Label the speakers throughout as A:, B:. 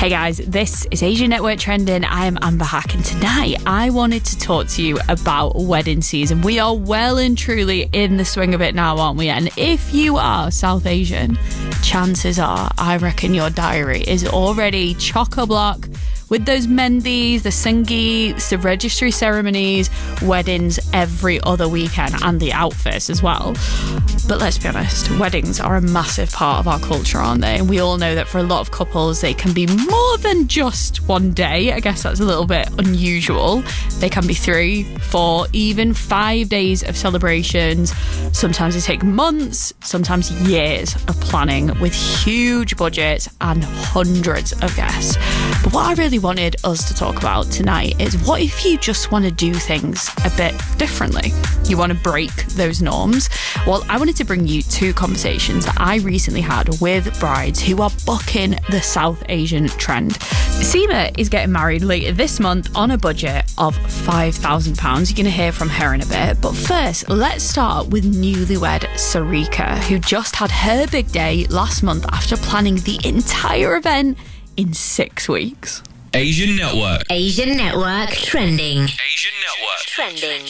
A: Hey guys, this is Asian Network Trending. I am Amber Hack, and tonight I wanted to talk to you about wedding season. We are well and truly in the swing of it now, aren't we? And if you are South Asian, chances are, I reckon your diary is already chock-a-block with those mendis, the sangeets, the registry ceremonies, weddings every other weekend, and the outfits as well. But let's be honest, weddings are a massive part of our culture, aren't they? And we all know that for a lot of couples, they can be more than just one day. I guess that's a little bit unusual. They can be 3, 4, even 5 days of celebrations. Sometimes they take months, sometimes years of planning with huge budgets and hundreds of guests. But what I really wanted us to talk about tonight is, what if you just want to do things a bit differently? You want to break those norms? Well, I wanted to bring you 2 conversations that I recently had with brides who are bucking the South Asian trend. Seema is getting married later this month on a budget of £5,000. You're going to hear from her in a bit. But first, let's start with newlywed Sarika, who just had her big day last month after planning the entire event in 6 weeks.
B: Asian Network.
C: Asian Network Trending.
B: Asian Network
C: Trending.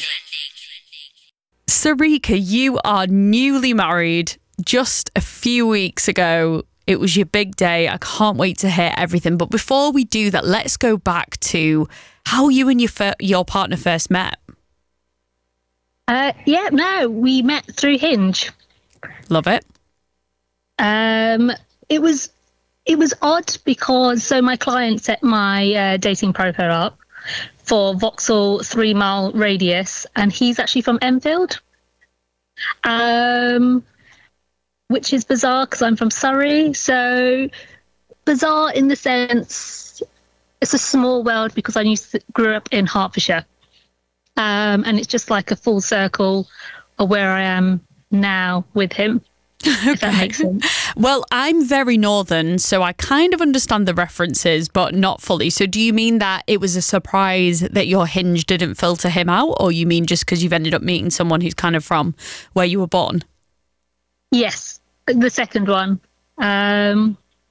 A: Sarika, you are newly married just a few weeks ago. It was your big day. I can't wait to hear everything. But before we do that, let's go back to how you and your partner first met.
D: We met through Hinge.
A: Love it.
D: It was odd because my client set my dating profile up for Vauxhall 3 mile radius, and he's actually from Enfield, which is bizarre because I'm from Surrey. So bizarre in the sense it's a small world because I grew up in Hertfordshire, and it's just like a full circle of where I am now with him. Okay. If that makes sense.
A: Well, I'm very northern, so I kind of understand the references, but not fully. So do you mean that it was a surprise that your Hinge didn't filter him out, or you mean just because you've ended up meeting someone who's kind of from where you were born?
D: Yes, the second one.